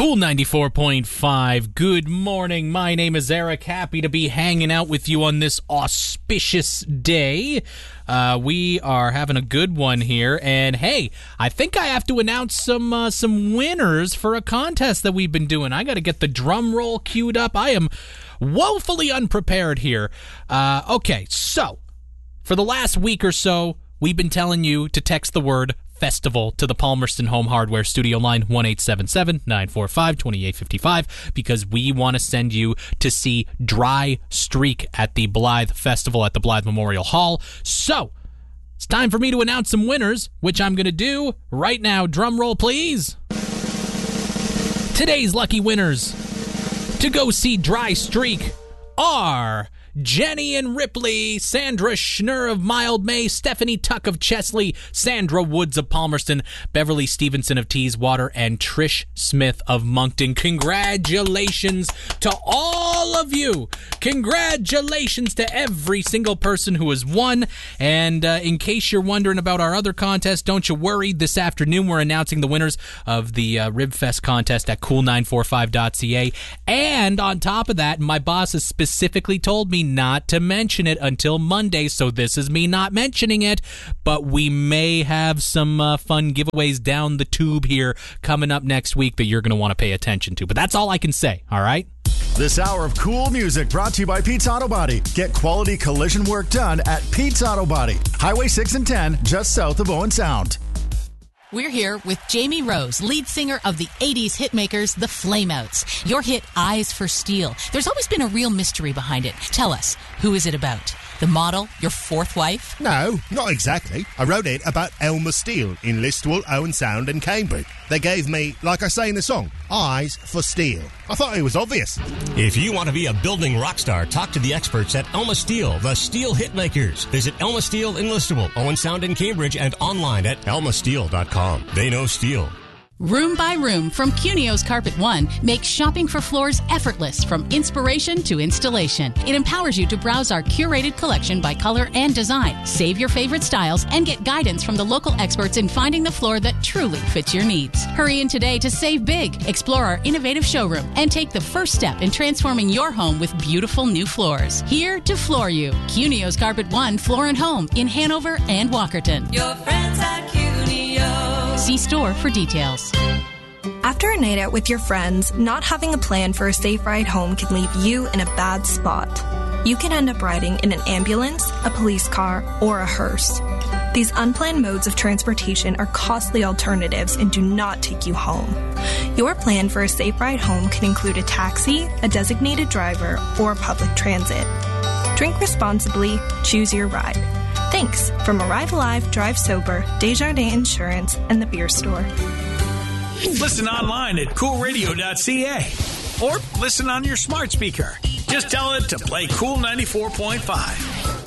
Cool 94.5. Good morning. My name is Eric. Happy to be hanging out with you on this auspicious day. We are having a good one here. And hey, I think I have to announce some winners for a contest that we've been doing. I got to get the drum roll queued up. I am woefully unprepared here. Okay, so for the last week or so, we've been telling you to text the word festival to the Palmerston Home Hardware studio line 1-877-945-2855 because we want to send you to see Dry Streak at the Blythe Festival at the Blythe Memorial Hall. So it's time for me to announce some winners, which I'm going to do right now. Drum roll, please. Today's lucky winners to go see Dry Streak are Jenny and Ripley, Sandra Schnurr of Mildmay, Stephanie Tuck of Chesley, Sandra Woods of Palmerston, Beverly Stevenson of Teeswater, and Trish Smith of Moncton. Congratulations to all of you. Congratulations to every single person who has won. And in case you're wondering about our other contest, don't you worry. This afternoon we're announcing the winners of the Ribfest contest at cool945.ca. And on top of that, my boss has specifically told me not to mention it until Monday, so this is me not mentioning it, but we may have some fun giveaways down the tube here coming up next week that you're going to want to pay attention to. But that's all I can say, all right? This hour of cool music brought to you by Pete's Auto Body. Get quality collision work done at Pete's Auto Body. Highway 6 and 10, just south of Owen Sound. We're here with Jamie Rose, lead singer of the 80s hitmakers, the Flameouts. Your hit, Eyes for Steel. There's always been a real mystery behind it. Tell us, who is it about? The model, your fourth wife? No, not exactly. I wrote it about Elmer Steele in Listowel, Owen Sound and Cambridge. They gave me, like I say in the song, Eyes for Steel. I thought it was obvious. If you want to be a building rock star, talk to the experts at Elma Steel, the Steel Hitmakers. Visit Elma Steel in Listowel, Owen Sound and Cambridge, and online at elmasteel.com. They know steel. Room by Room from Cunio's Carpet One makes shopping for floors effortless from inspiration to installation. It empowers you to browse our curated collection by color and design, save your favorite styles, and get guidance from the local experts in finding the floor that truly fits your needs. Hurry in today to save big, explore our innovative showroom, and take the first step in transforming your home with beautiful new floors. Here to floor you. Cunio's Carpet One Floor and Home in Hanover and Walkerton. Your friends at Cunio. See store for details. After a night out with your friends, not having a plan for a safe ride home can leave you in a bad spot. You can end up riding in an ambulance, a police car, or a hearse. These unplanned modes of transportation are costly alternatives and do not take you home. Your plan for a safe ride home can include a taxi, a designated driver, or public transit. Drink responsibly, choose your ride. Thanks from Arrive Alive, Drive Sober, Desjardins Insurance, and the Beer Store. Listen online at coolradio.ca or listen on your smart speaker. Just tell it to play Cool 94.5.